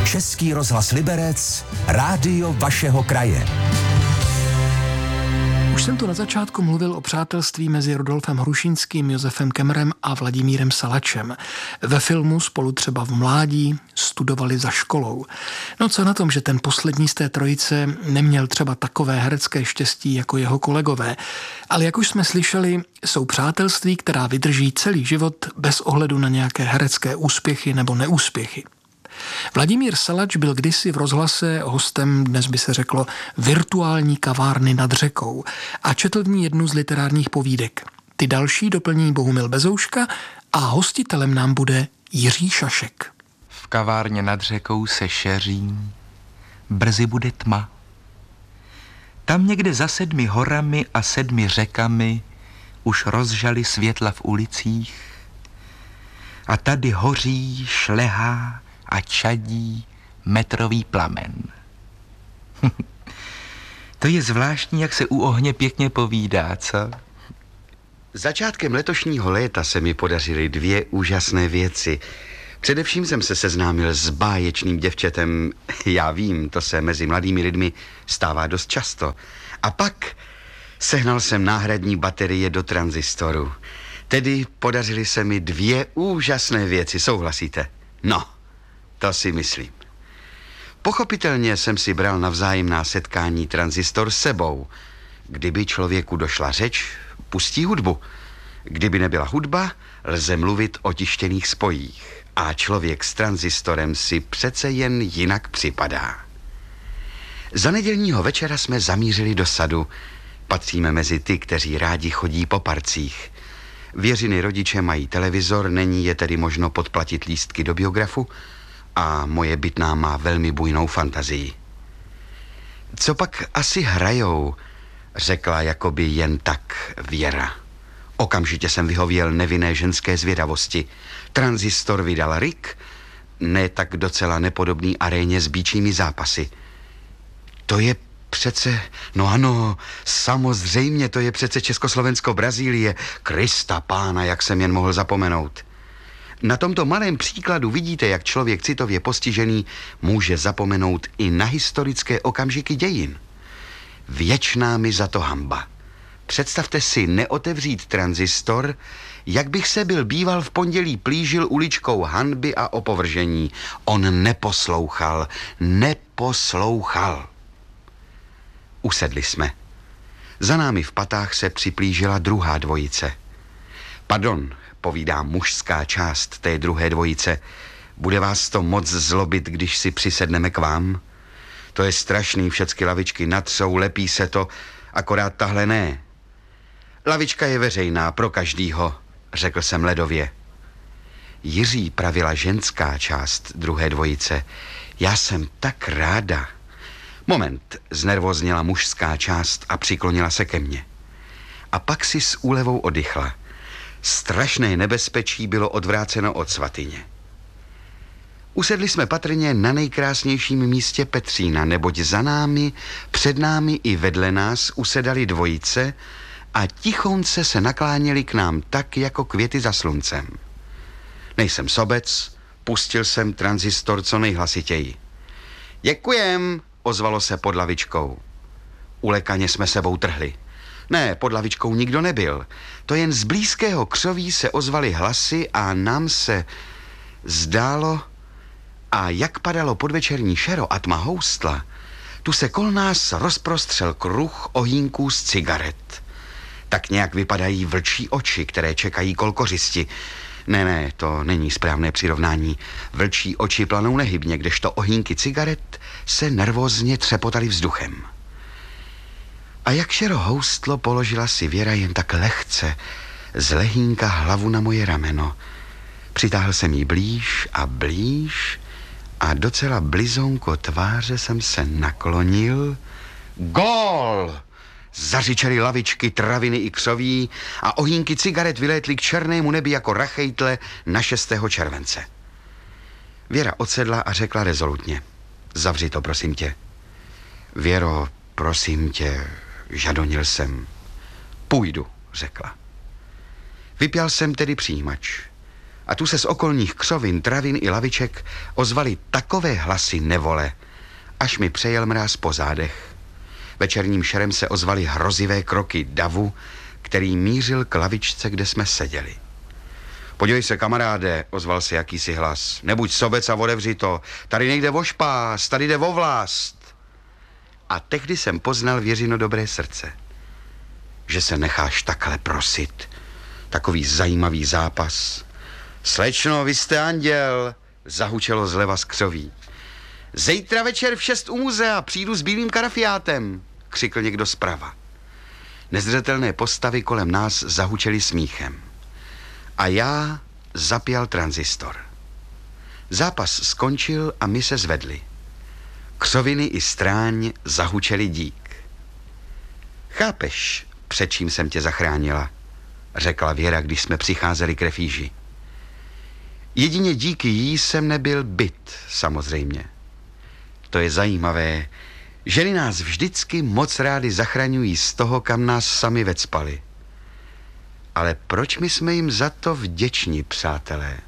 Český rozhlas Liberec, rádio vašeho kraje. Už jsem tu na začátku mluvil o přátelství mezi Rudolfem Hrušínským, Josefem Kemmerem a Vladimírem Salačem. Ve filmu spolu třeba v mládí studovali za školou. No co na tom, že ten poslední z té trojice neměl třeba takové herecké štěstí jako jeho kolegové. Ale jak už jsme slyšeli, jsou přátelství, která vydrží celý život bez ohledu na nějaké herecké úspěchy nebo neúspěchy. Vladimír Salač byl kdysi v rozhlase hostem, dnes by se řeklo, virtuální kavárny nad řekou a četl v ní jednu z literárních povídek. Ty další doplní Bohumil Bezouška a hostitelem nám bude Jiří Šašek. V kavárně nad řekou se šeří, brzy bude tma. Tam někde za 7 horami a 7 řekami už rozžali světla v ulicích a tady hoří, šlehá a čadí metrový plamen. To je zvláštní, jak se u ohně pěkně povídá, co? Začátkem letošního léta se mi podařily 2 úžasné věci. Především jsem se seznámil s báječným děvčetem. Já vím, to se mezi mladými lidmi stává dost často. A pak sehnal jsem náhradní baterie do tranzistoru. Tedy podařily se mi 2 úžasné věci, souhlasíte? No, to si myslím. Pochopitelně jsem si bral na vzájemná setkání tranzistor s sebou. Kdyby člověku došla řeč, pustí hudbu. Kdyby nebyla hudba, lze mluvit o tištěných spojích. A člověk s tranzistorem si přece jen jinak připadá. Za nedělního večera jsme zamířili do sadu. Patříme mezi ty, kteří rádi chodí po parcích. Věřiny rodiče mají televizor, není je tedy možno podplatit lístky do biografu a moje bytná má velmi bujnou fantazii. Co pak asi hrajou, řekla jakoby jen tak Věra. Okamžitě jsem vyhověl nevinné ženské zvědavosti. Tranzistor vydal Rick, ne tak docela nepodobný aréně s býčími zápasy. To je přece, no ano, samozřejmě, to je přece Československo-Brazílie. Krista pána, jak jsem jen mohl zapomenout. Na tomto malém příkladu vidíte, jak člověk citově postižený může zapomenout i na historické okamžiky dějin. Věčná mi za to hanba. Představte si neotevřít tranzistor, jak bych se byl býval v pondělí plížil uličkou hanby a opovržení. On neposlouchal. Usedli jsme. Za námi v patách se připlížila druhá dvojice. Pardon, povídá mužská část té druhé dvojice. Bude vás to moc zlobit, když si přisedneme k vám? To je strašný, všecky lavičky natřou, lepí se to, akorát tahle ne. Lavička je veřejná pro každýho, řekl jsem ledově. Jiří, pravila ženská část druhé dvojice. Já jsem tak ráda. Moment, znervozněla mužská část a přiklonila se ke mně. A pak si s úlevou oddychla. Strašné nebezpečí bylo odvráceno od svatyně. Usedli jsme patrně na nejkrásnějším místě Petřína, neboť za námi, před námi i vedle nás usedali dvojice a tichonce se nakláněli k nám tak, jako květy za sluncem. Nejsem sobec, pustil jsem tranzistor co nejhlasitěji. Děkujem, ozvalo se pod lavičkou. Ulekaně jsme sebou trhli. Ne, pod lavičkou nikdo nebyl. To jen z blízkého křoví se ozvaly hlasy a nám se zdálo, a jak padalo podvečerní šero a tma houstla, tu se kol nás rozprostřel kruh ohýnků z cigaret. Tak nějak vypadají vlčí oči, které čekají kolkořisti. Ne, to není správné přirovnání. Vlčí oči planou nehybně, kdežto ohýnky cigaret se nervózně třepotaly vzduchem. A jak šero houstlo, položila si Věra jen tak lehce z lehínka hlavu na moje rameno. Přitáhl jsem jí blíž a docela blizonko tváře jsem se naklonil. Gól! Zařičely lavičky, traviny i křoví a ohýnky cigaret vylétly k černému nebi jako rachejtle na 6. července. Věra odsedla a řekla rezolutně. Zavři to, prosím tě. Věro, prosím tě, žadonil jsem. Půjdu, řekla. Vypjal jsem tedy přijímač. A tu se z okolních křovin, travin i laviček ozvaly takové hlasy nevole, až mi přejel mráz po zádech. Večerním šerem se ozvaly hrozivé kroky davu, který mířil k lavičce, kde jsme seděli. Podívej se, kamaráde, ozval se jakýsi hlas. Nebuď sobec a otevři to. Tady nejde o špás, tady jde o vlast. A tehdy jsem poznal Věřino dobré srdce. Že se necháš takhle prosit. Takový zajímavý zápas. Slečno, vy jste anděl, zahučelo zleva z křoví. Zítra večer v 6 u muzea přijdu s bílým karafiátem, křikl někdo zprava. Nezřetelné postavy kolem nás zahučely smíchem. A já zapěl tranzistor. Zápas skončil a my se zvedli. Křoviny i stráň zahučeli dík. Chápeš, před čím jsem tě zachránila, řekla Věra, když jsme přicházeli k refíži. Jedině díky jí jsem nebyl byt, samozřejmě. To je zajímavé. Ženy nás vždycky moc rády zachraňují z toho, kam nás sami vecpali. Ale proč my jsme jim za to vděční, přátelé?